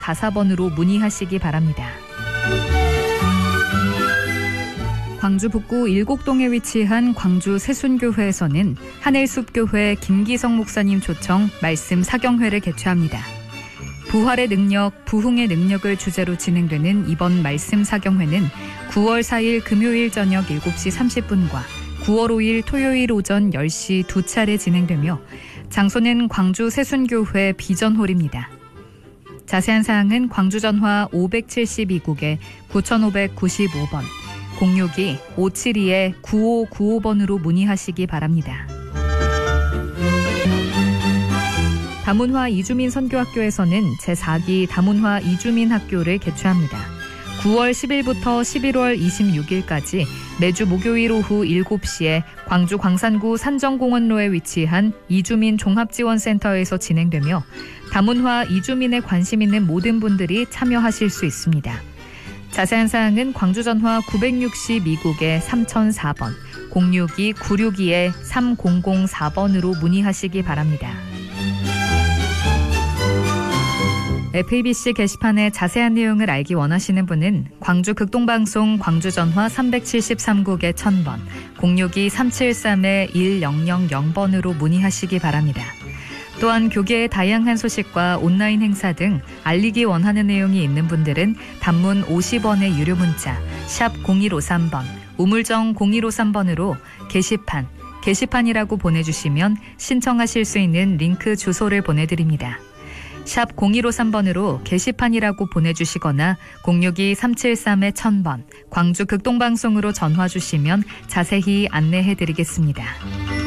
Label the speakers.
Speaker 1: 4번으로 문의하시기 바랍니다. 광주 북구 일곡동에 위치한 광주 새순교회에서는 하늘숲교회 김기성 목사님 초청 말씀 사경회를 개최합니다. 부활의 능력, 부흥의 능력을 주제로 진행되는 이번 말씀 사경회는 9월 4일 금요일 저녁 7시 30분과 9월 5일 토요일 오전 10시 두 차례 진행되며 장소는 광주 새순교회 비전홀입니다. 자세한 사항은 광주전화 572국에 9595번, 062-572-9595번으로 문의하시기 바랍니다. 다문화 이주민 선교학교에서는 제4기 다문화 이주민 학교를 개최합니다. 9월 10일부터 11월 26일까지 매주 목요일 오후 7시에 광주 광산구 산정공원로에 위치한 이주민 종합지원센터에서 진행되며 다문화 이주민에 관심 있는 모든 분들이 참여하실 수 있습니다. 자세한 사항은 광주전화 962국에 3004번, 062-962-3004번으로 문의하시기 바랍니다. FABC 게시판의 자세한 내용을 알기 원하시는 분은 광주 극동방송 광주전화 373국에 1000번, 062-373-1000번으로 문의하시기 바랍니다. 또한 교계의 다양한 소식과 온라인 행사 등 알리기 원하는 내용이 있는 분들은 단문 50원의 유료 문자 샵 0153번, 우물정 0153번으로 게시판이라고 보내주시면 신청하실 수 있는 링크 주소를 보내드립니다. 샵 0153번으로 게시판이라고 보내주시거나 062-373-1000번 광주 극동방송으로 전화 주시면 자세히 안내해드리겠습니다.